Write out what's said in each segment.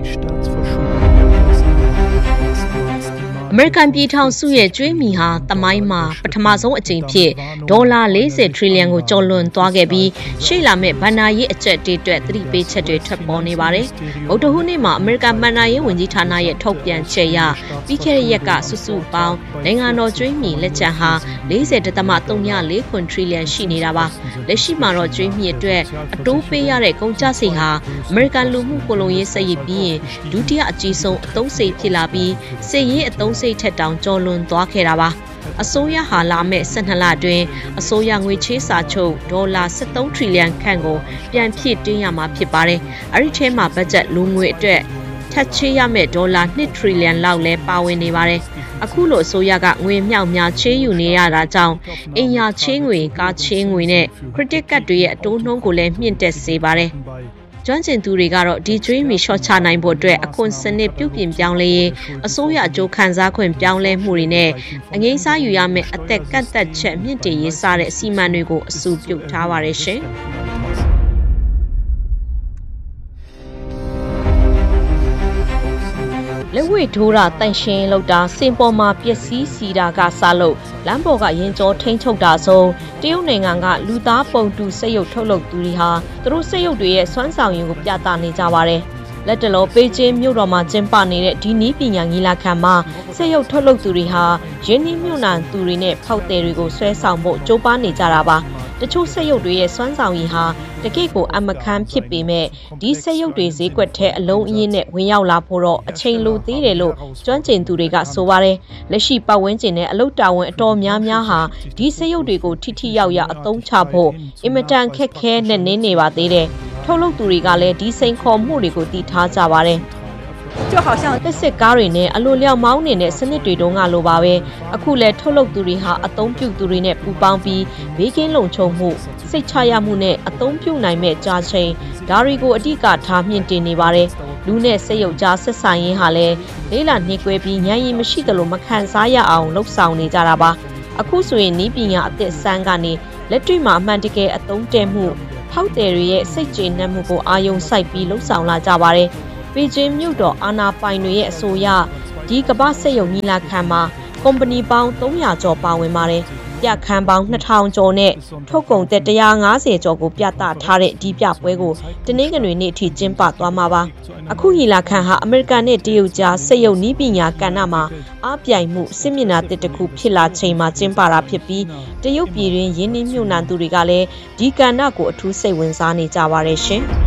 American ပြည်ထောင်စုရဲ့ကျွေးမီဟာတမိုင်းမှာပထမဆုံးအကြိမ်ဖြစ်ဒေါ်လာ40 trillion ကိုကျော်လွန်သွားခဲ့ပြီးရှေ့လာမဲ့ဘဏ္ဍာရေးအကျပ်တေးအတွက်သတိပေးချက်တွေထွက်ပေါ်နေပါတယ်။ဗုဒ္ဓဟူးနေ့မှာ American ဘဏ္ဍာရေးဝန်ကြီးဌာနရဲ့ထုတ်ပြန်ချက်အရပြီးခဲ့တဲ့ရက်ကစုစုပေါင်းနိုင်ငံတော်ကျွေးမီလက်ကျန်ဟာ40.34 trillion ရှိနေတာပါ။လက်ရှိမှာတော့ကျွေးမီအတွက်အတိုးပေးရတဲ့ကုန်ကျစရိတ်ဟာ American လူမှုကိုလုံရေးစရိတ်ပြီးရင်ဒုတိယအကြီးဆုံးအသုံးစရိတ်ဖြစ်လာပြီးစစ်ရေးအသုံးစရိတ်ထက်တောင်ကျော်လွန်သွားခဲ့တာပါအစိုးရဟာလာမဲ့12လအတွင်းအစိုးရငွေချေးစာချုပ်ဒေါ်လာ73 trillion ခန့်ကိုပြန်ဖြည့်တင်းရမှာဖြစ်ပါတယ်အဲ့ဒီထဲမှာဘတ်ဂျက်လူငွေအတွက်ထပ်ချေးရမယ့်ဒေါ်လာ2 trillion လောက်လဲပါဝင်နေပါတယ်အခုလိုအစိုးရကငွေမြောက်များချေးယူနေရတာကြောင့်အင်ယာချေးငွေကားချေးငွေနဲ့ credit card တွေရဲ့အတိုးနှုန်းကိုလည်းမြင့်တက်စေပါတယ်ကျွမ်းကျင်သူတွေကတော့ဒီကျွေးမီရှော့ချနိုင်ဖို့အတွက်အခွန်စနစ်ပြုပြင်ပြောင်းလဲရေးအစိုးရအကျိုးခံစားခွင့်ပြောင်းလဲမှုတွေနဲ့အငိမ့်စားယူရမယ့်အသက်ကန့်သက်ချက်မြင့်တင်ရေးစတဲ့အစီအမံတွေကိုအဆိုပြုထားပါတယ်ရှင်လက်ဝဲထိုးတာတန်ရှင်းလောက်တာစင်ပေါ်မှာပျက်စီးစီတာကစားလို့လမ်းပေါ်ကရင်ကျော်ထိန်းချုပ်တာဆုံးတရုတ်နိုင်ငံကလူသားပုံတူစက်ရုပ်ထုတ်လုပ်သူတွေဟာသူတို့စက်ရုပ်တွေရဲ့စွမ်းဆောင်ရည်ကိုပြသနေကြပါတယ်လက်တလောပေကျင်းမြို့တော်မှာကျင်းပနေတဲ့ဒီနည်းပညာညီလာခံမှာစက်ရုပ်ထုတ်လုပ်သူတွေဟာရင်းနှီးမြှုပ်နှံသူတွေနဲ့ဖောက်သည်တွေကိုဆွဲဆောင်ဖို့ကြိုးပမ်းနေကြတာပါတချို့စက်ရုပ်တွေရဲ့စွမ်းဆောင်ရည်ဟာတကယ့်ကိုအမခန်းဖြစ်ပေမဲ့ဒီစက်ရုပ်တွေဈေးကွက်ထဲအလုံးအင်းနဲ့ဝင်ရောက်လာဖို့တော့အချိန်လိုသေးတယ်လို့ကျွမ်းကျင်သူတွေကဆိုပါတယ်လက်ရှိပတ်ဝန်းကျင်နဲ့အလုပ်တာဝန်အတော်များများဟာဒီစက်ရုပ်တွေကိုထိထိရောက်ရောက်အသုံးချဖို့အင်မတန်ခက်ခဲနဲ့နင်းနေပါသေးတယ်ထုတ်လုပ်သူတွေကလည်းဒီစိန်ခေါ်မှုတွေကိုတည်ထားကြပါတယ်就好像တက်စစ်ကားတွေနဲ့အလိုလျောက်မောင်းနေတဲ့စနစ်တွေတုန်းကလိုပါပဲအခုလဲထုတ်လုပ်သူတွေဟာအသုံးပြုသူတွေနဲ့ပူးပေါင်းပြီးဘေးကင်းလုံခြုံမှုစိတ်ချရမှုနဲ့အသုံးပြုနိုင်မဲ့ကြာချိန်ဒါတွေကိုအဓိကထားမြင့်တင်နေပါတယ်လူနဲ့စက်ရုပ်ကြားဆက်ဆံရေးဟာလဲလေးလာနှိကွဲပြီးဉာဏ်ရည်မရှိသလိုမခံစားရအောင်လှုပ်ဆောင်နေကြတာပါအခုဆိုရင်နီးပညာအသစ်စမ်းကနေလက်တွေ့မှာအမှန်တကယ်အသုံးတည့်မှုဖောက်တယ်တွေရဲ့စိတ်ကျေနပ်မှုကိုအာရုံစိုက်ပြီးလှုပ်ဆောင်လာကြပါတယ်ပေကျင်းမြို့တော်အာနာပိုင်တွေရဲ့အဆိုအရဒီကမ္ဘာစက်ရုံညီလာခံမှာကုမ္ပဏီပေါင်း300ကျော်ပါဝင်ပါတယ်။ပြခန်းပေါင်း2000ကျော်နဲ့ထုတ်ကုန်သက်150ကျော်ကိုပြသထားတဲ့ဒီပြပွဲကိုတနင်္ဂနွေနေ့အထိကျင်းပသွားမှာပါ။အခုညီလာခံဟာအမေရိကန်နဲ့တရုတ်ကြားစက်ရုံနည်းပညာကဏ္ဍမှာအားပြိုင်မှုစစ်မျက်နှာသစ်တစ်ခုဖြစ်လာချိန်မှာကျင်းပတာဖြစ်ပြီးတရုတ်ပြည်တွင်ရင်းနှီးမြှုပ်နှံသူတွေကလည်းဒီကဏ္ဍကိုအထူးစိတ်ဝင်စားနေကြပါတယ်ရှင်။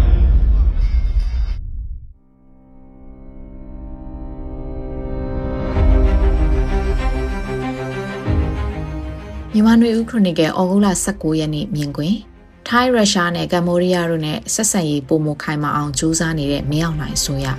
မြန်မာနွေဦးခရိုနီကယ်ဩဂုတ်လ19ရက်နေ့မြင်ကွင်းထိုင်းရုရှားနဲ့ကမ္ဘောဒီးယားတို့နဲ့ဆက်ဆံရေးပုံမခိုင်မာအောင်ကြိုးစားနေတဲ့မင်းအောင်လှိုင်ဆိုရ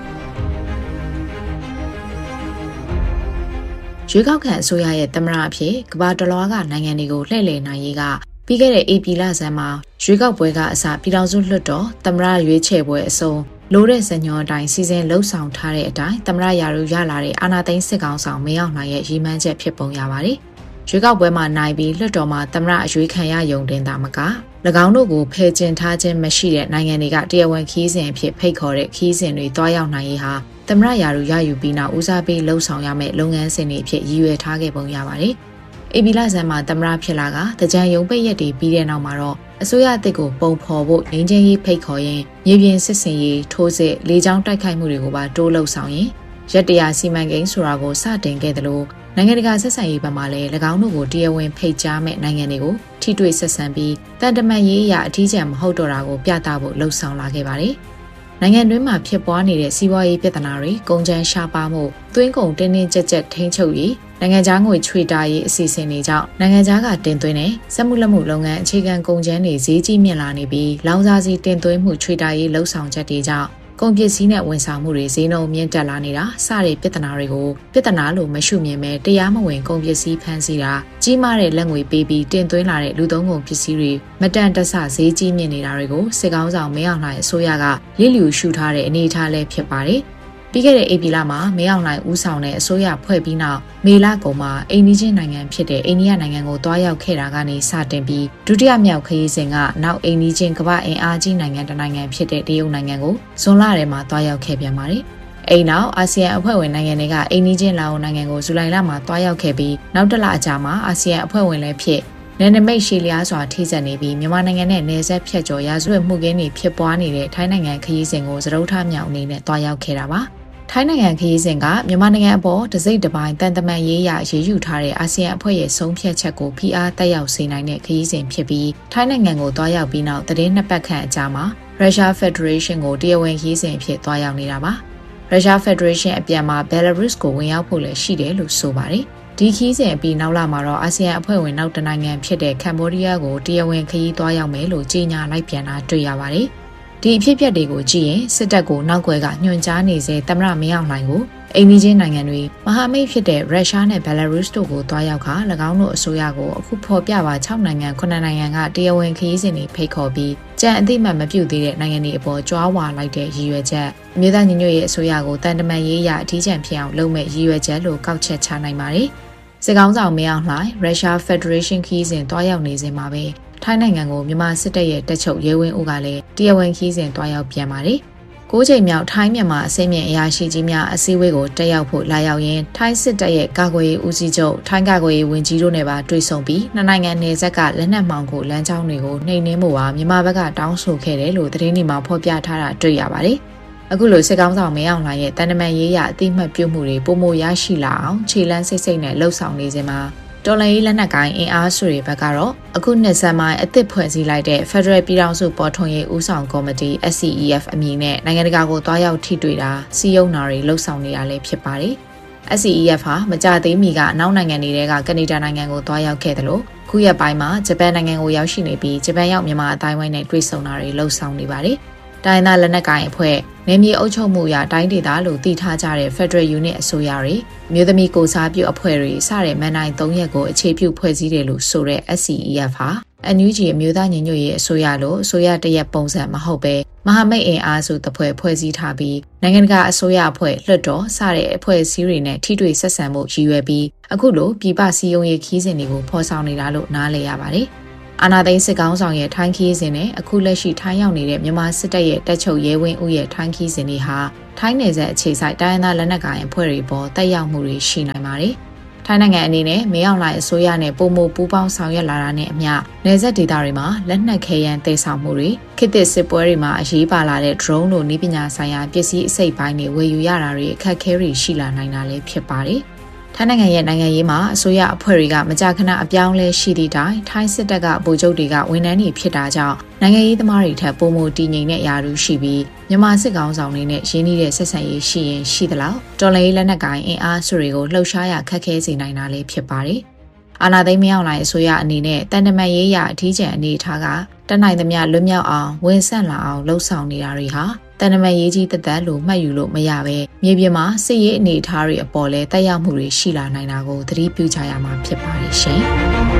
ရွေးကောက်ခံအစိုးရရဲ့သမ္မတအဖြစ်ကမ္ဘာတလွှားကနိုင်ငံတွေကိုလှည့်လည်နိုင်ရေးကပြီးခဲ့တဲ့ဧပြီလဆန်းမှာရွေးကောက်ပွဲကအစပြည်ထောင်စုလွှတ်တော်သမ္မတရွေးချယ်ပွဲအစုံလိုတဲ့ဇညောအတိုင်းစီစဉ်လှုပ်ဆောင်ထားတဲ့အတိုင်းသမ္မတရာထူးရလာတဲ့အာဏာသိမ်းစစ်ကောင်ဆောင်မင်းအောင်လှိုင်ရဲ့ရည်မှန်းချက်ဖြစ်ပုံရပါတယ်ရွေးကောက်ပွဲမှာနိုင်ပြီးလွှတ်တော်မှာသမ္မတအရွေးခံရယုံတင်တာမက၎င်းတို့ကိုဖယ်ကျင်ထားခြင်းမရှိတဲ့နိုင်ငံတွေကတရားဝင်ခီးစဉ်အဖြစ်ဖိတ်ခေါ်တဲ့ခီးစဉ်တွေတွားရောက်နိုင်ရေးဟာသမ္မတရာထူးရယူပြီးနောက်ဦးစားပေးလှုပ်ဆောင်ရမယ့်လုပ်ငန်းစဉ်တွေအဖြစ်ရည်ရွယ်ထားခဲ့ပုံရပါတယ်။အေပီလဆန်မှာသမ္မတဖြစ်လာကတကြံရုံပိတ်ရက်တွေပြီးတဲ့နောက်မှာတော့အစိုးရအသစ်ကိုပုံဖော်ဖို့ငင်းချင်းရေးဖိတ်ခေါ်ရင်မြေပြင်စစ်စင်ရေးထိုးစစ်လေကြောင်းတိုက်ခိုက်မှုတွေကိုပါတိုးလှုပ်ဆောင်ရင်ရက်တရာစီမံကိန်းဆိုတာကိုစတင်ခဲ့တယ်လို့နိုင်ငံတကာဆက်ဆံရေးဘက်မှလည်း၎င်းတို့ကိုတရားဝင်ဖိတ်ကြားမဲ့နိုင်ငံတွေကိုထိတွေ့ဆက်ဆံပြီးတန်တမန်ရေးအရာအထီးကျန်မဟုတ်တော့တာကိုပြသဖို့လှုံ့ဆော်လာခဲ့ပါတယ်။နိုင်ငံတွင်းမှာဖြစ်ပွားနေတဲ့စီးပွားရေးပြဿနာတွေကုန်ကျန်းရှားပါမှုသွင်းကုန်တင်းတင်းကြပ်ကြပ်ထိန်းချုပ်ရေးနိုင်ငံခြားငွေချွေတာရေးအစီအစဉ်တွေကြောင့်နိုင်ငံခြားကတင်သွင်းတဲ့စက်မှုလက်မှုလုပ်ငန်းအခြေခံကုန်ကျန်းတွေဈေးကြီးမြင့်လာနေပြီးလောင်စာဆီတင်သွင်းမှုချွေတာရေးလှုံ့ဆော်ချက်တွေကြောင့်ကုန်ပစ္စည်းနဲ့ဝန်ဆောင်မှုတွေဈေးနှုန်းမြင့်တက်လာနေတာစတဲ့ပြဿနာတွေကိုပြဿနာလို့မရှုမြင်ပဲတရားမဝင်ကုန်ပစ္စည်းဖမ်းဆီးတာကြီးမားတဲ့လက်ငွေပေးပြီးတင်သွင်းလာတဲ့လူသုံးကုန်ပစ္စည်းတွေမတန်တဆဈေးကြီးမြင့်နေတာတွေကိုစစ်ကောင်းဆောင်မင်းအောင်လှိုင်အစိုးရကလစ်လျူရှုထားတဲ့အနေအထားလည်းဖြစ်ပါတယ်။ဒပြီးခဲ့တဲ့ဧပြီလမှာမင်းအောင်လှိုင်ဦးဆောင်တဲ့အစိုးရဖွဲ့ပြီးနောက်မေလကုန်မှာအိန္ဒိယနိုင်ငံဖြစ်တဲ့အိန္ဒိယနိုင်ငံကိုတွားရောက်ခဲ့တာကနေစတင်ပြီးဒုတိယမြောက်ခရီးစဉ်ကနောက်အိန္ဒိယကမ္ဘာအင်အားကြီးနိုင်ငံတစ်နိုင်ငံဖြစ်တဲ့တရုတ်နိုင်ငံကိုဇွန်လထဲမှာတွားရောက်ခဲ့ပြန်ပါတယ်။အိမ်နောက်အာဆီယံအဖွဲ့ဝင်နိုင်ငံတွေကအိန္ဒိယလာအိုနိုင်ငံကိုဇူလိုင်လမှာတွားရောက်ခဲ့ပြီးနောက်တစ်လအကြာမှာအာဆီယံအဖွဲ့ဝင်လည်းဖြစ်နယ်နိမိတ်ရှည်လျားစွာထိစပ်နေပြီးမြန်မာနိုင်ငံနဲ့နယ်စပ်ဖြတ်ကျော်ရာဇဝတ်မှုခင်းတွေဖြစ်ပွားနေတဲ့ထိုင်းနိုင်ငံခရီးစဉ်ကိုစတုထမြောက်အနေနဲ့တွားရောက်ခဲ့တာပါ။ထိုင်းနိုင်ငံခရီးစဉ်ကမြန်မာနိုင်ငံအပေါ်တစိမ့်တစ်ပိုင်းတန်တမန်ရေးရရေးယူထားတဲ့အာဆီယံအဖွဲ့ရဲ့ဆုံးဖြတ်ချက်ကိုဖိအားတက်ရောက်စေနိုင်တဲ့ခရီးစဉ်ဖြစ်ပြီးထိုင်းနိုင်ငံကိုတွားရောက်ပြီးနောက်သတင်းနှစ်ပတ်ခန့်အကြာမှာရုရှားဖက်ဒရေးရှင်းကိုတရားဝင်ခရီးစဉ်အဖြစ်တွားရောက်နေတာပါ။ရုရှားဖက်ဒရေးရှင်းအပြန်မှာဘယ်လာရုစ်ကိုဝင်ရောက်ဖို့လည်းရှိတယ်လို့ဆိုပါတယ်။ဒီခီးစဉ်အပြီးနောက်လာမှာတော့အာဆီယံအဖွဲ့ဝင်နောက်တစ်နိုင်ငံဖြစ်တဲ့ကမ္ဘောဒီးယားကိုတရားဝင်ခရီးသွားရောက်မယ်လို့ကြေညာလိုက်ပြန်တာတွေ့ရပါတယ်။ဒီအဖြစ်အပျက်တွေကိုကြည့်ရင်စစ်တပ်ကိုနောက်ွယ်ကညွှန်ကြားနေစေသမ္မတမင်းအောင်လှိုင်ကိုအိမ်နီးချင်းနိုင်ငံတွေမဟာမိတ်ဖြစ်တဲ့ရုရှားနဲ့ဘယ်လာရုစ်တို့ကိုတွားရောက်ခါ၎င်းတို့အစိုးရကိုအခုဖော်ပြပါ6နိုင်ငံ9နိုင်ငံကတရားဝင်ခရီးစဉ်တွေဖိတ်ခေါ်ပြီးကြံအသိမှတ်မပြုသေးတဲ့နိုင်ငံတွေအပေါ်ကြွားဝါလိုက်တဲ့ရည်ရွယ်ချက်အမျိုးသားညီညွတ်ရေးအစိုးရကိုတန်တမာရေးရအထီးကျန်ဖြစ်အောင်လုပ်မဲ့ရည်ရွယ်ချက်လို့ကောက်ချက်ချနိုင်ပါတယ်။စစ်ကောင်ဆောင်မင်းအောင်လှိုင်ရုရှားဖက်ဒရေးရှင်းခရီးစဉ်တွားရောက်နေစဉ်မှာပဲထိုင်းနိုင်ငံကိုမြန်မာစစ်တပ်ရဲ့တပ်ချုပ်ရဲဝင်းဦးကလည်းတရားဝင်ခရီးစဉ်တွားရောက်ပြန်ပါတယ်။9ချိန်မြောက်ထိုင်းမြန်မာအစည်းအမြင့်အရာရှိကြီးများအစည်းအဝေးကိုတက်ရောက်ဖို့လာရောက်ရင်းထိုင်းစစ်တပ်ရဲ့ကာကွယ်ရေးဦးစီးချုပ်ထိုင်းကာကွယ်ရေးဝန်ကြီးတို့နဲ့ပါတွေ့ဆုံပြီးနှစ်နိုင်ငံနယ်စပ်ကလက်နက်မှောင်ခိုလမ်းကြောင်းတွေကိုနှိမ်နင်းမှုပါမြန်မာဘက်ကတောင်းဆိုခဲ့တယ်လို့သတင်းတွေမှာဖော်ပြထားတာတွေ့ရပါတယ်။အခုလိုစစ်ကောင်ဆောင်မင်းအောင်လှိုင်ရဲ့တန်တမာရေးရအသိမှတ်ပြုမှုတွေပုံမရရှိလာအောင်ခြေလန်းစိတ်နဲ့လှုပ်ဆောင်နေစဉ်မှာတော်လှန်ရေးလက်နက်ကိုင်အင်အားစုတွေဘက်ကတော့အခုနှစ်ဆန်းပိုင်းအသစ်ဖွဲ့စည်းလိုက်တဲ့ Federal ပြည်ထောင်စုပေါ်ထွန်းရေးဦးဆောင်ကော်မတီ SCEF အမည်နဲ့နိုင်ငံတကာကိုတွားရောက်ထိတွေ့တာစီယုံနာတွေလှုပ်ဆောင်နေတာလည်းဖြစ်ပါတယ်။ SCEF ဟာမကြသေးမီကအနောက်နိုင်ငံတွေကကနေဒါနိုင်ငံကိုတွားရောက်ခဲ့တယ်လို့ခုရက်ပိုင်းမှာဂျပန်နိုင်ငံကိုရောက်ရှိနေပြီးဂျပန်ရောက်မြန်မာအတိုင်းဝိုင်းနဲ့တွေ့ဆုံတာတွေလှုပ်ဆောင်နေပါတယ်။တိုင်းသားလက်နက်ကိုင်အဖွဲ့နယ်မြေအုပ်ချုပ်မှုရတိုင်းဒေသလို့တည်ထားကြတဲ့ Federal Unit အစိုးရတွေမြို့သမီးကိုစားပြုအဖွဲ့တွေစတဲ့မန်တိုင်း3ရက်ကိုအခြေပြုဖွဲ့စည်းတယ်လို့ဆိုတဲ့ SCEF ဟာNUG အမျိုးသားညီညွတ်ရေးအစိုးရလို့အစိုးရတရက်ပုံစံမဟုတ်ပဲမဟာမိတ်အင်အားစုတစ်ဖွဲ့စည်းထားပြီးနိုင်ငံတကာအစိုးရအဖွဲ့လွှတ်တော်စတဲ့အဖွဲ့အစည်းတွေနဲ့ထိတွေ့ဆက်ဆံမှုရည်ရွယ်ပြီးအခုလိုပြည်ပစည်းရုံးရေးခီးစဉ်တွေကိုဖော်ဆောင်နေတာလို့နားလည်ရပါတယ်။အာဏာသိမ်းစစ်ကောင်ဆောင်ရဲ့ထိုင်းခီးစဉ်နဲ့အခုလက်ရှိထိုင်းရောက်နေတဲ့မြန်မာစစ်တပ်ရဲ့တပ်ချုပ်ရဲဝင်းဦးရဲ့ထိုင်းခီးစဉ်တွေဟာထိုင်းနယ်စပ်အခြေစိုက်တိုင်းသားလက်နက်ကိုင်အဖွဲ့တွေပေါ်တက်ရောက်မှုတွေရှိနိုင်ပါတယ်။ထိုင်းနိုင်ငံအနေနဲ့မင်းအောင်လှိုင်အစိုးရနဲ့ပုံမပူးပေါင်းဆောင်ရွက်လာတာနဲ့အမျှနယ်စပ်ဒေသတွေမှာလက်နက်ခဲယမ်းတည်ဆောက်မှုတွေခေတ်သစ်စစ်ပွဲတွေမှာအရေးပါလာတဲ့ drone လိုနည်းပညာဆိုင်ရာပစ္စည်းအစိတ်ပိုင်းတွေဝယ်ယူရတာတွေအခက်အခဲတွေရှိလာနိုင်တာလည်းဖြစ်ပါတယ်။ထိုင်းနိုင်ငံရဲ့နိုင်ငံရေးမှာအစိုးရအဖွဲ့တွေကမကြာခဏအပြောင်းလဲရှိသည့်တိုင်ထိုင်းစစ်တပ်ကဗိုလ်ချုပ်တွေကဝန်ထမ်းတွေဖြစ်တာကြောင့်နိုင်ငံရေးသမားတွေထက်ပိုမိုတည်ငြိမ်တဲ့ယာရုရှိပြီးမြန်မာစစ်ကောင်ဆောင်တွေနဲ့ရင်းနှီးတဲ့ဆက်ဆံရေးရှိရင်ရှိသလောက်တော်လှန်ရေးလက်နက်ကိုင်အင်အားစုတွေကိုလှုပ်ရှားရခက်ခဲစေနိုင်တာလည်းဖြစ်ပါတယ်။အာဏာသိမ်းမရောက်နိုင်အစိုးရအနေနဲ့တန်တမာရေးရအထီးကျန်အနေထားကတနိုင်သမျှလွတ်မြောက်အောင်ဝန်ဆန့်လာအောင်လှုံ့ဆော်နေတာတွေဟာတန်တမာရေးကြီးတက်လို့မှတ်ယူလို့မရပဲမြေပြင်မှာစစ်ရေးအနေအထားတွေအပေါ်လဲတက်ရောက်မှုတွေရှိလာနိုင်တာကိုသတိပြုကြရမှာဖြစ်ပါတယ်ရှင်။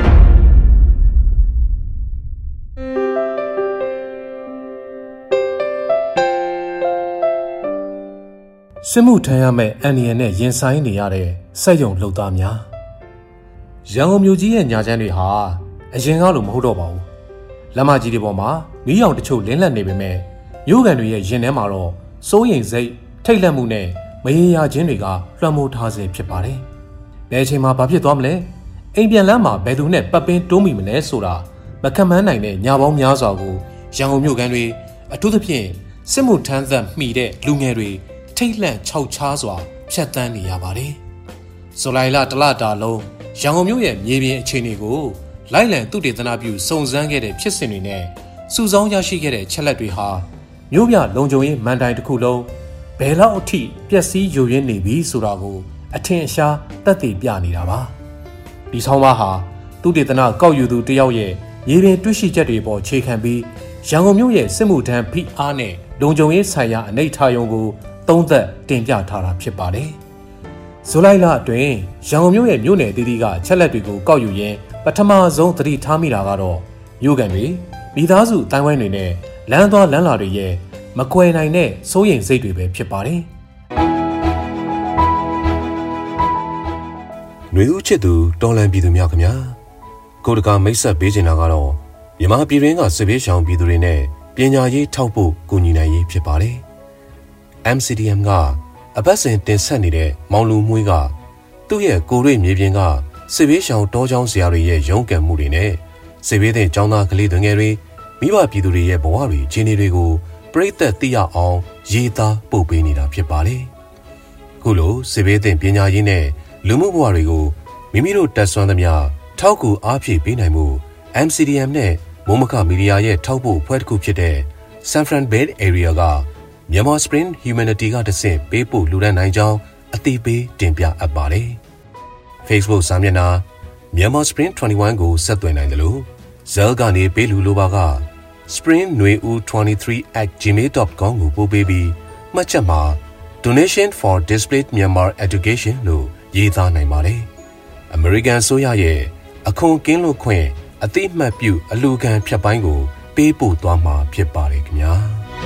စစ်မှုထမ်းရမယ့်အန်ဒီယန်နဲ့ရင်ဆိုင်နေရတဲ့စက်ရုံလုပ်သားများရန်ကုန်မြို့ကြီးရဲ့ညာချမ်းတွေဟာအရင်ကလိုမဟုတ်တော့ပါဘူးလမ်းမကြီးတွေပေါ်မှာမီးရောင်တချို့လင်းလက်နေပေမဲ့မြို့ကန်တွေရဲ့ရင်ထဲမှာတော့စိုးရိမ်စိတ်ထိတ်လန့်မှုနဲ့မရေရာခြင်းတွေကလွှမ်းမိုးထားစေဖြစ်ပါတယ်ဘယ်အချိန်မှာဘာဖြစ်သွားမလဲအိမ်ပြန်လမ်းမှာဘယ်သူနဲ့ပတ်ပင်းတိုးမိမလဲဆိုတာမခံမန်းနိုင်တဲ့ညာပေါင်းများစွာကိုရန်ကုန်မြို့ကန်တွေအထူးသဖြင့်စစ်မှုထမ်းသက်မှီတဲ့လူငယ်တွေထိတ်လန့်ခြောက်ခြားစွာဖြတ်တန်းနေရပါတယ်ဇူလိုင်လတလတာလုံးရန်ကုန်မြို့ရဲ့မြေပြင်အခြေအနေကိုလိုက်လံသုတေသနပြုစုံစမ်းခဲ့တဲ့ဖြစ်စဉ်တွေနဲ့စုဆောင်းရရှိခဲ့တဲ့ချက်လက်တွေဟာမြို့ပြလုံခြုံရေးမန်တိုင်တစ်ခုလုံးဘယ်လောက်အထိပျက်စီးယိုယွင်းနေပြီဆိုတာကိုအထင်အရှားသက်သေပြနေတာပါဒီဆောင်းပါးဟာသုတေသနကောက်ယူသူတယောက်ရဲ့ရေပြင်တွေ့ရှိချက်တွေပေါ်ခြေခံပြီးရန်ကုန်မြို့ရဲ့စစ်မှုထမ်းဖိအားနဲ့လုံခြုံရေးဆိုင်ရာအနေအထားယုံကိုသုံးသပ်တင်ပြထားတာဖြစ်ပါတယ်ဇူလိုင်လအတွင်းရန်ကုန်မြို့ရဲ့မြို့နယ်အသီးသီးကချက်လက်တွေကိုကောက်ယူရင်းပထမဆုံးသတိထားမိတာကတော့မြို့ကန်တွေမိသားစုအတိုင်းဝိုင်းတွေနဲ့လမ်းသွားလမ်းလာတွေရဲ့မကွယ်နိုင်တဲ့စိုးရိမ်စိတ်တွေပဲဖြစ်ပါတယ်နှွေဦးချစ်သူတော်လန်ပြည်သူများခင်ဗျာကိုတကာမိတ်ဆက်ပေးချင်တာကတော့မြန်မာပြည်တွင်းကစစ်ဘေးရှောင်ပြည်သူတွေနဲ့ပညာရေးထောက်ဖို့ကူညီနိုင်ရေးဖြစ်ပါတယ် MCDM ကအပတ်စဉ်တင်ဆက်နေတဲ့မောင်လူမွေးကသူ့ရဲ့ကိုရိမြေပြင်ကစစ်ဘေးရှောင်တောကျောင်းဆရာတွေရဲ့ရုန်းကန်မှုတွေနဲ့စစ်ဘေးတဲ့ကျောင်းသားကလေးတွေငယ်တွေမိဘပြည်သူတွေရဲ့ဘဝတွေအခြေအနေတွေကိုပြည့်သက်သိရအောင်ရေးသားပို့ပေးနေတာဖြစ်ပါတယ်ခုလိုစစ်ဘေးတဲ့ပညာရေးနဲ့လူမှုဘဝတွေကိုမိမိတို့တက်ဆွမ်းသမျှထောက်ကူအားဖြည့်ပေးနိုင်မှု MCDM နဲ့မိုးမခမီဒီယာရဲ့ထောက်ဖို့ဖွဲ့တစ်ခုဖြစ်တဲ့ San Fran Bay Area ကMyanmar Spring Humanity ကတဆင့်ပေးပို့လူဒန်းနိုင်ကြောင်းအသိပေးတင်ပြအပ်ပါတယ်။ Facebook စာမျက်နှာ Myanmar Spring 21ကိုဆက်သွယ်နိုင်တယ်လို့ Zell ကနေပေးလူလိုပါက spring23@gmail.com ကိုပို့ပေးပြီးမှတ်ချက်မှာ Donation for Displaced Myanmar Education လို့ရေးသားနိုင်ပါတယ်။ American ဆိုရရဲ့အခွန်ကင်းလို့ခွင့်အသိမှတ်ပြုအလူခံဖြတ်ပိုင်းကိုပေးပို့သွားမှာဖြစ်ပါတယ်ခင်ဗျာ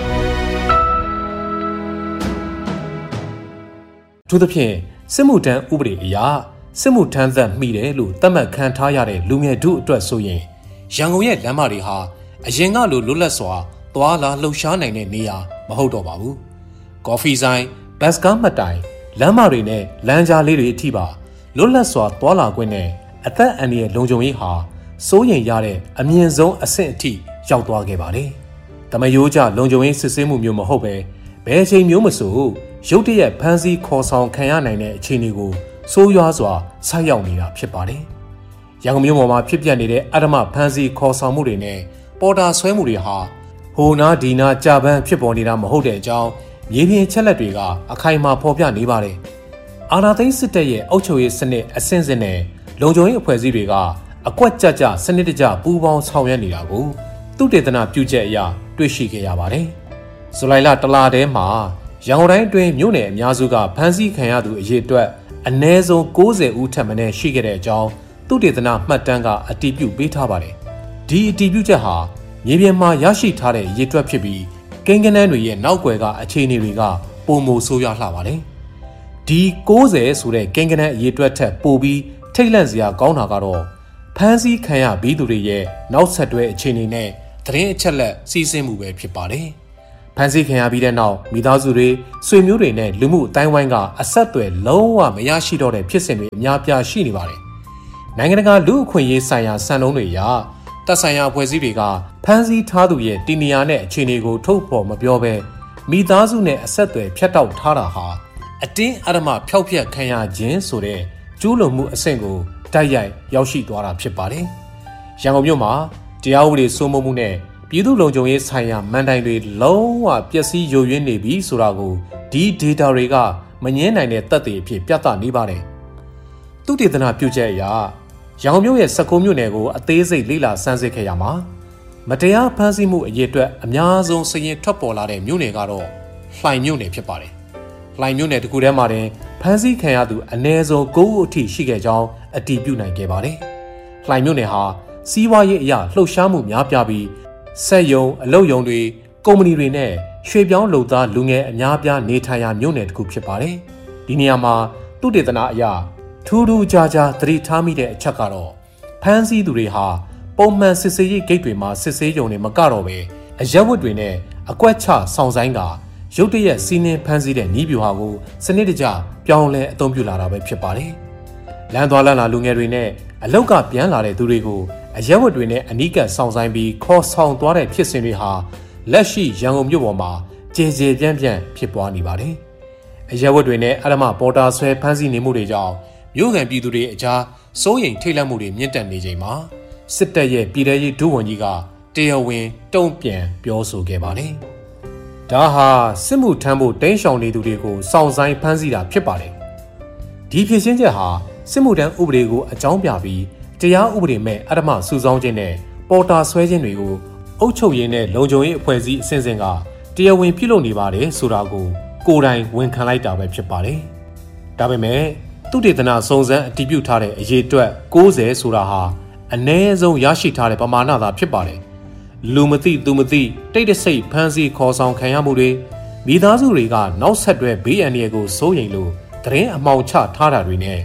သူသဖြင့်စစ်မှုထမ်းဥပဒေအရစစ်မှုထမ်းသက်မိတယ်လို့သတ်မှတ်ခံထားရတဲ့လူငယ်တို့အတွက်ဆိုရင်ရန်ကုန်ရဲ့လမ်းမတွေဟာအရင်ကလိုလွတ်လပ်စွာသွားလာလှုပ်ရှားနိုင်တဲ့နေရာမဟုတ်တော့ပါဘူးကော်ဖီဆိုင်ဘတ်စကားမှတ်တိုင်လမ်းမတွေနဲ့လမ်းကြားလေးတွေအထိပါလွတ်လပ်စွာသွားလာခွင့်နဲ့အသက်အန္တရာယ်လုံခြုံရေးဟာစိုးရိမ်ရတဲ့အမြင့်ဆုံးအဆင့်အထိရောက်သွားခဲ့ပါတယ်။တမယိုးကြလုံခြုံရေးစစ်ဆေးမှုမျိုးမဟုတ်ပဲဘယ်အချိန်မျိုးမဆိုရုတ်တရက်ဖမ်းဆီးခေါ်ဆောင်ခံရနိုင်တဲ့အခြေအနေကိုစိုးရွားစွာဆိုက်ရောက်နေတာဖြစ်ပါတယ်။ရန်ကုန်မြို့ပေါ်မှာဖြစ်ပျက်နေတဲ့အဓမ္မဖမ်းဆီးခေါ်ဆောင်မှုတွေနဲ့ပေါ်တာဆွဲမှုတွေဟာဟိုနာဒီနာကြာပန်းဖြစ်ပေါ်နေတာမဟုတ်တဲ့အကြောင်းမြေပြင်ချက်လက်တွေကအခိုင်အမာဖော်ပြနေပါတယ်။အာဏာသိမ်းစစ်တပ်ရဲ့အုပ်ချုပ်ရေးစနစ်အဆင့်ဆင့်နဲ့လုံခြုံရေးအဖွဲ့အစည်းတွေကအကွက်ကြကြစနစ်တကျပူးပေါင်းဆောင်ရွက်နေတာကိုသုတေသနပြုချက်အရတွေ့ရှိခဲ့ရပါတယ်။ဇူလိုင်လတလထဲမှာရန်ကုန်တိုင်းအတွင်းမြို့နယ်အများစုကဖမ်းဆီးခံရသူအရေအတွက်အနည်းဆုံး90ဦးထက်မနည်းရှိခဲ့တဲ့အကြောင်းသုတေသနမှတ်တမ်းကအတည်ပြုပေးထားပါတယ်။ဒီအတည်ပြုချက်ဟာမြေပြင်မှာရရှိထားတဲ့ရေတွက်ဖြစ်ပြီးကိန်းဂဏန်းတွေရဲ့နောက်ွယ်ကအခြေအနေတွေကပုံမဆိုးရွားလှပါတယ်။ဒီ90ဆိုတဲ့ကိန်းဂဏန်းအရေတွက်ထက်ပိုပြီးထိတ်လန့်စရာကောင်းတာကတော့ဖမ်းဆီးခံရပြီးသူတွေရဲ့နောက်ဆက်တွဲအခြေအနေနဲ့သတင်းအချက်လက်စီးဆင်းမှုပဲဖြစ်ပါတယ်။ဖမ်းဆီးခံရပြီးတဲ့နောက်မိသားစုတွေဆွေမျိုးတွေနဲ့လူမှုအတိုင်းဝိုင်းကအဆက်အသွယ်လုံးဝမရရှိတော့တဲ့ဖြစ်စဉ်တွေအများပြားရှိနေပါတယ်။နိုင်ငံတကာလူ့အခွင့်အရေးဆိုင်ရာစံနှုန်းတွေအရတပ်ဆိုင်ရာအဖွဲ့အစည်းတွေကဖမ်းဆီးထားသူရဲ့တည်နေရာနဲ့အခြေအနေကိုထုတ်ဖော်မပြောဘဲမိသားစုနဲ့အဆက်အသွယ်ဖြတ်တောက်ထားတာဟာအတင်းအဓမ္မဖျောက်ဖျက်ခံရခြင်းဆိုတဲ့ကျူးလွန်မှုအဆင့်ကိုတိုက်ရိုက်ရောက်ရှိသွားတာဖြစ်ပါတယ်။ရန်ကုန်မြို့မှာတရားဥပဒေစိုးမိုးမှုနဲ့ပြည်သူ့လုံခြုံရေးဆိုင်ရာမန်တိုင်တွေလုံးဝပျက်စီးယိုယွင်းနေပြီဆိုတာကိုဒီ data တွေကမငြင်းနိုင်တဲ့သက်သေအဖြစ်ပြသနေပါတယ်။သုတေသနပြုချက်အရရန်ကုန်မြို့ရဲ့16မြို့နယ်ကိုအသေးစိတ်လေ့လာစမ်းစစ်ခဲ့ရမှာမတရားဖမ်းဆီးမှုအရေအတွက်အများဆုံးစရင်ထွက်ပေါ်လာတဲ့မြို့နယ်ကတော့လှိုင်မြို့နယ်ဖြစ်ပါတယ်။လှိုင်မြို့နယ်တခုတည်းမှာတင်ဖမ်းဆီးခံရသူအနည်းဆုံး9ဦးအထိရှိခဲ့ကြောင်းအတည်ပြုနိုင်ခဲ့ပါတယ်။လှိုင်မြို့နယ်ဟာစီးပွားရေးအရလှုပ်ရှားမှုများပြားပြီးစက်ရုံအလုပ်ရုံတွေကုမ္ပဏီတွေနဲ့ရွှေပြောင်းလုပ်သားလူငယ်အများပြားနေထိုင်ရာမြို့နယ်တစ်ခုဖြစ်ပါတယ်။ဒီနေရာမှာသုတေသနအရထူးထူးခြားခြားသတိထားမိတဲ့အချက်ကတော့ဖမ်းဆီးသူတွေဟာပုံမှန်စစ်ဆေးရေးဂိတ်တွေမှာစစ်ဆေးကြုံတွေမကတော့ပဲအရက်ဝတ်တွေနဲ့အကွက်ချဆောင်ဆိုင်ကရုတ်တရက်စီးနှင်းဖမ်းဆီးတဲ့နည်းဗျူဟာကိုစနစ်တကျပြောင်းလဲအသုံးပြုလာတာပဲဖြစ်ပါတယ်။လမ်းသွားလမ်းလာလူငယ်တွေနဲ့အလောက်ကပြန်လာတဲ့သူတွေကိုအရက်ဝတ်တွေနဲ့အနီးကပ်ဆောင်ဆိုင်ပြီးခေါ်ဆောင်သွားတဲ့ဖြစ်စဉ်တွေဟာလက်ရှိရန်ကုန်မြို့ပေါ်မှာကြေကြေပြန့်ပြန့်ဖြစ်ပွားနေပါတယ်။အရက်ဝတ်တွေနဲ့အဓမ္မပေါ်တာဆွဲဖမ်းဆီးနေမှုတွေကြောင့်မြို့ကန်ပြည်သူတွေအကြားစိုးရိမ်ထိတ်လန့်မှုတွေမြင့်တက်နေချိန်မှာစစ်တပ်ရဲ့ပြည်ထရေးဒုဝန်ကြီးကတရားဝင်တုံ့ပြန်ပြောဆိုခဲ့ပါတယ်။ဒါဟာစစ်မှုထမ်းဖို့တင်းရှောင်နေသူတွေကိုစောင့်ဆိုင်ဖမ်းဆီးတာဖြစ်ပါတယ်။ဒီဖြစ်ရှင်းချက်ဟာစစ်မှုထမ်းဥပဒေကိုအကြောင်းပြပြီးတရားဥပဒေမဲ့အဓမ္မစုဆောင်းခြင်းနဲ့ပေါ်တာဆွဲခြင်းတွေကိုအုပ်ချုပ်ရေးနဲ့လုံခြုံရေးအဖွဲ့အစည်းအဆင့်ဆင့်ကတရားဝင်ပြုလုပ်နေပါတယ်ဆိုတာကိုကိုယ်တိုင်ဝန်ခံလိုက်တာပဲဖြစ်ပါတယ်။ဒါပေမဲ့သုတေသနစုံစမ်းအတည်ပြုထားတဲ့အရေအတွက်90ဆိုတာဟာအနည်းဆုံးရရှိထားတဲ့ပမာဏသာဖြစ်ပါတယ်။လူမသိသူမသိတိတ်တဆိတ်ဖမ်းဆီးခေါ်ဆောင်ခံရမှုတွေမိသားစုတွေကနောက်ဆက်တွဲဘေးအန္တရာယ်ကိုစိုးရိမ်လို့သတင်းအမှောင်ချထားတာတွေနဲ့သ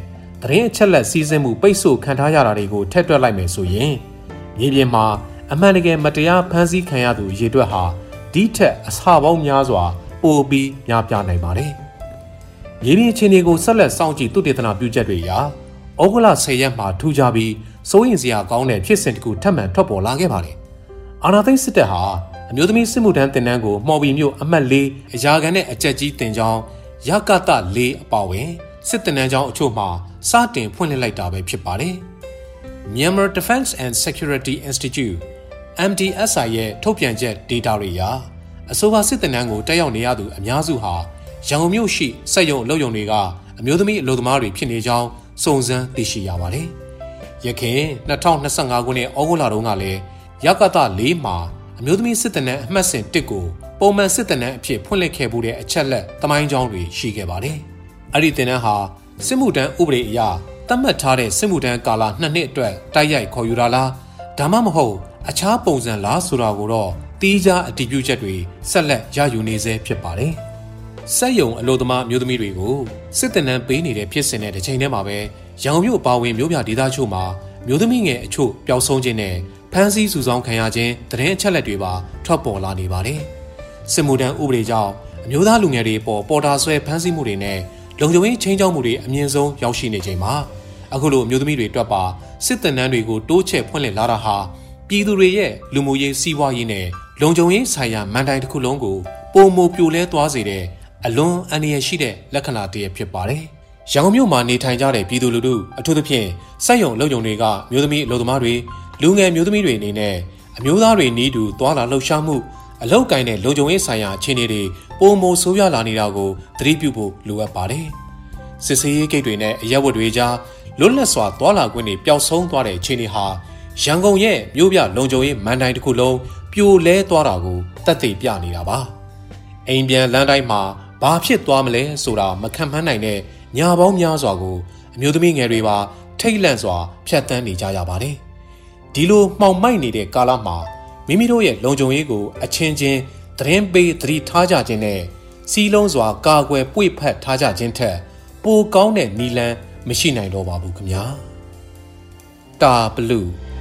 သတင်းအချက်လက်စီးဆင်းမှုပိတ်ဆို့ခံထားရတာတွေကိုထည့်တွက်လိုက်မယ်ဆိုရင်မြေပြင်မှာအမှန်တကယ်မတရားဖမ်းဆီးခံရသူရေတွက်ဟာဒီထက်အဆပေါင်းများစွာပိုပြီးများပြားနိုင်ပါတယ်။မြေပြင်အခြေအနေကိုဆက်လက်စောင့်ကြည့်သုတေသနပြုချက်တွေအရဩဂုတ်လ10ရက်မှာထူးခြားပြီးစိုးရင်စရာကောင်းတဲ့ဖြစ်စဉ်တစ်ခုထပ်မံထွက်ပေါ်လာခဲ့ပါတယ်။အာဏာသိမ်းစစ်တပ်ဟာအမျိုးသမီးစစ်မှုထမ်းတင်တန်းကိုမှော်ဘီမြို့အမှတ်4အရာခံနဲ့အကြက်ကြီးတင်ကြောင်းရကတ4အပါဝင်စစ်တင်တန်းကျောင်းအချို့မှာစတင်ဖွင့်လှစ်လိုက်တာပဲဖြစ်ပါတယ်။ Myanmar Defense and Security Institute MDSI ရဲ့ထုတ်ပြန်ချက် data တွေအရအဆိုပါစစ်တင်တန်းကိုတက်ရောက်နေရသူအများစုဟာရန်ကုန်မြို့ရှိစက်ရုံအလုပ်ရုံတွေကအမျိုးသမီးအလုပ်သမားတွေဖြစ်နေကြောင်းစုံစမ်းသိရှိရပါတယ်။ယခင်2025ခုနှစ်ဩဂုတ်လတုန်းကလည်းရကတ4မှာအမျိုးသမီးစစ်တင်တန်းအမှတ်စဉ်1ကိုပုံမှန်စစ်တင်တန်းအဖြစ်ဖွင့်လှစ်ခဲ့မှုတဲ့အချက်လက်သမိုင်းကြောင်းတွေရှိခဲ့ပါတယ်။အဲ့ဒီတင်တန်းဟာစစ်မှုထမ်းဥပဒေအရသတ်မှတ်ထားတဲ့စစ်မှုထမ်းကာလ2နှစ်အတွက်တိုက်ရိုက်ခေါ်ယူတာလားဒါမှမဟုတ်အခြားပုံစံလားဆိုတာကိုတော့တီးခြားအတည်ပြုချက်တွေဆက်လက်ရယူနေဆဲဖြစ်ပါတယ်။စက်ရုံအလုပ်သမားမျိုးသမီးတွေကိုစစ်တင်တန်းပေးနေတဲ့ဖြစ်စဉ်နဲ့တစ်ချိန်တည်းမှာပဲရန်ကုန်မြို့အပါအဝင်မြို့ပြဒေသချို့မှာမျိုးသမီးငယ်အချို့ပျောက်ဆုံးခြင်းနဲ့ဖမ်းဆီးစုဆောင်းခံရခြင်းသတင်းအချက်လက်တွေပါထွက်ပေါ်လာနေပါတယ်။စစ်မှုထမ်းဥပဒေကြောင့်အမျိုးသားလူငယ်တွေပေါ်တာဆွဲဖမ်းဆီးမှုတွေနဲ့လုံခြုံရေးချင်းချောက်မှုတွေအမြင့်ဆုံးရောက်ရှိနေချိန်မှာအခုလိုအမျိုးသမီးတွေတွက်ပါစစ်တင်တန်းတွေကိုတိုးချဲ့ဖွင့်လှစ်လာတာဟာပြည်သူတွေရဲ့လူမှုရေးစီးပွားရေးနဲ့လုံခြုံရေးဆိုင်ရာမန်တိုင်တစ်ခုလုံးကိုပုံမပြိုလဲသွားစေတဲ့အလွန်အန္တရာယ်ရှိတဲ့လက္ခဏာတစ်ရပ်ဖြစ်ပါတယ်။ရန်ကုန်မြို့မှာနေထိုင်ကြတဲ့ပြည်သူလူထုအထူးသဖြင့်စက်ရုံအလုပ်ရုံတွေကမျိုးသမီးအလုပ်သမားတွေလူငယ်မျိုးသမီးတွေအနေနဲ့အမျိုးသားတွေနီးတူသွားလာလှုပ်ရှားမှုအလောက်ကိုင်းတဲ့လုံခြုံရေးဆိုင်ရာအခြေအနေတွေပုံမဆိုးရွားလာနေတာကိုသတိပြုဖို့လိုအပ်ပါတယ်။စစ်ဆေးရေးဂိတ်တွေနဲ့အရက်ဝတ်တွေကြားလွတ်လပ်စွာသွားလာခွင့်တွေပျောက်ဆုံးသွားတဲ့အခြေအနေဟာရန်ကုန်ရဲ့မြို့ပြလုံခြုံရေးမန်တိုင်တစ်ခုလုံးပြိုလဲသွားတာကိုသက်သေပြနေတာပါ။အိမ်ပြန်လမ်းတိုင်းမှာဘာဖြစ်သွားမလဲဆိုတာမခံမှန်းနိုင်တဲ့ညာပေါင်းများစွာကိုအမျိုးသမီးငယ်တွေပါထိတ်လန့်စွာဖြတ်တန်းနေကြရပါတယ်။ဒီလိုမှောင်မိုက်နေတဲ့ကာလမှာမိမိတို့ရဲ့လုံခြုံရေးကိုအချင်းချင်းသတင်းပေးသတိထားကြခြင်းနဲ့စီးလုံးစွာကာကွယ်ပွေ့ဖက်ထားကြခြင်းထက်ပိုကောင်းတဲ့နည်းလမ်းမရှိနိုင်တော့ပါဘူးခင်ဗျာ။တာဘလူး